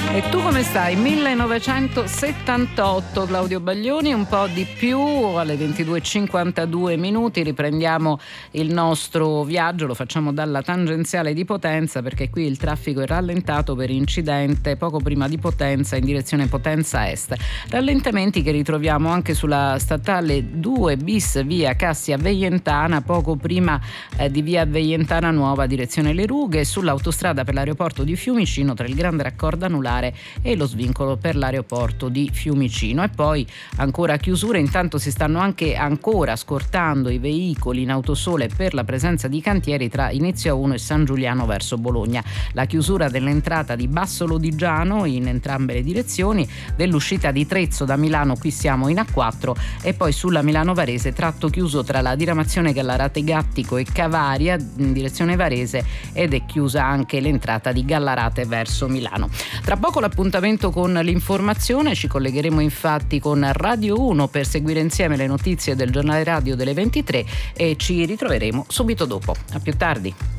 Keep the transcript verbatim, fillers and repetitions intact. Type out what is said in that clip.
E tu come stai? millenovecentosettantotto, Claudio Baglioni, un po' di più, alle ventidue e cinquantadue minuti riprendiamo il nostro viaggio, lo facciamo dalla tangenziale di Potenza perché qui il traffico è rallentato per incidente poco prima di Potenza in direzione Potenza Est. Rallentamenti che ritroviamo anche sulla statale due bis via Cassia Veientana, poco prima eh, di via Veientana Nuova direzione Le Rughe, sull'autostrada per l'aeroporto di Fiumicino tra il Grande Raccordo Anulare e lo svincolo per l'aeroporto di Fiumicino. E poi ancora chiusure, intanto si stanno anche ancora scortando i veicoli in autosole per la presenza di cantieri tra Inizio uno e San Giuliano verso Bologna. La chiusura dell'entrata di Basso Lodigiano in entrambe le direzioni, dell'uscita di Trezzo da Milano, qui siamo in A quattro, e poi sulla Milano Varese tratto chiuso tra la diramazione Gallarate Gattico e Cavaria in direzione Varese, ed è chiusa anche l'entrata di Gallarate verso Milano. Tra poco l'appuntamento con l'informazione, ci collegheremo infatti con Radio uno per seguire insieme le notizie del giornale radio delle ventitré e ci ritroveremo subito dopo. A più tardi.